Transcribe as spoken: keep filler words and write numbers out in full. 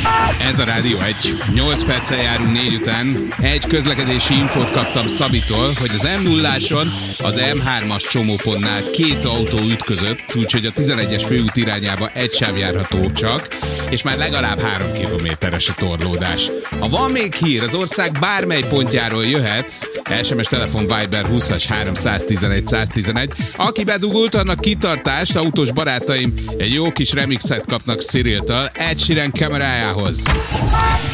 Ez a Rádió egy. nyolc perccel járunk négy után. Egy közlekedési infót kaptam Szabitól, hogy az em nulláson az em hármas csomópontnál két autó ütközött, úgyhogy a tizenegyes főút irányába egy sáv járható csak, és már legalább három kilométeres a torlódás. Ha van még hír, az ország bármely pontjáról jöhet, es em es, telefon, Viber húszas három száztizenegy száztizenegy. Aki bedugult, annak kitartást, autós barátaim egy jó kis remixet kapnak Cyriltől Ed Sheeran kamerájához.